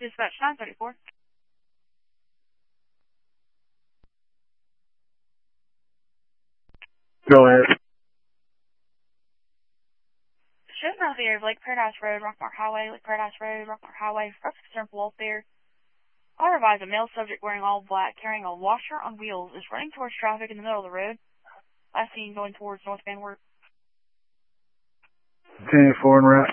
Dispatch 934. Go ahead. Shows around the area of Lake Paradise Road, Rockmart Highway, Lake Paradise Road, Rockmart Highway, for concern for welfare. I revise a male subject wearing all black, carrying a washer on wheels, is running towards traffic in the middle of the road. Last seen going towards northbound work. 10-4 and route.